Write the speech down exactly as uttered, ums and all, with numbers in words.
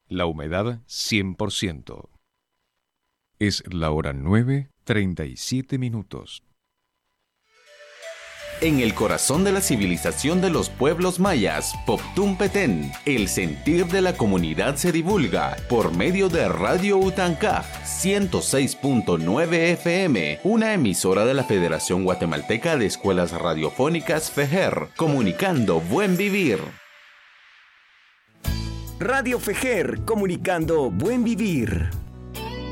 La humedad cien por ciento. Es la hora nueve, treinta y siete minutos. En el corazón de la civilización de los pueblos mayas, Poptún Petén, el sentir de la comunidad se divulga por medio de Radio Utancaj ciento seis punto nueve F M, una emisora de la Federación Guatemalteca de Escuelas Radiofónicas FEJER, comunicando buen vivir. Radio FEJER, comunicando buen vivir.